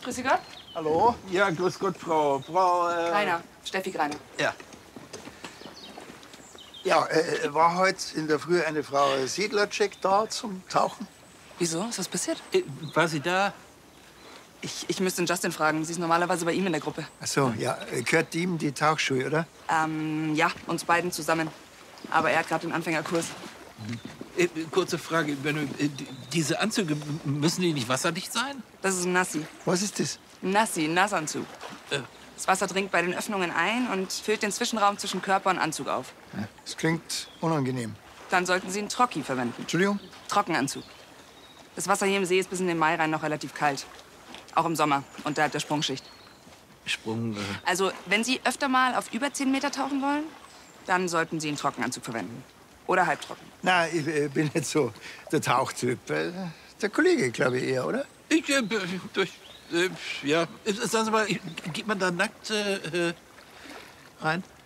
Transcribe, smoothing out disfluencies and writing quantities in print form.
Grüße Gott. Hallo? Ja, grüß Gott, Frau. Greiner. Steffi Greiner. Ja. Ja, war heute in der Früh eine Frau Siedlercheck da zum Tauchen? Wieso? Ist was passiert? War sie da? Ich müsste den Justin fragen. Sie ist normalerweise bei ihm in der Gruppe. Ach so, ja. Gehört ihm die Tauchschuhe, oder? Ja, uns beiden zusammen. Aber er hat gerade den Anfängerkurs. Kurze Frage. Diese Anzüge, müssen die nicht wasserdicht sein? Das ist ein Nassi. Was ist das? Ein Nassi, ein Nassanzug. Das Wasser dringt bei den Öffnungen ein und füllt den Zwischenraum zwischen Körper und Anzug auf. Ja, das klingt unangenehm. Dann sollten Sie einen Trocki verwenden. Entschuldigung? Trockenanzug. Das Wasser hier im See ist bis in den Mai rein noch relativ kalt. Auch im Sommer, unterhalb der Sprungschicht. Also, wenn Sie öfter mal auf über 10 Meter tauchen wollen, dann sollten Sie einen Trockenanzug verwenden. Oder halbtrocken. Na, ich bin nicht so der Tauchtyp. Der Kollege, glaube ich, eher, oder? Ja. Sagen Sie mal, geht man da nackt rein?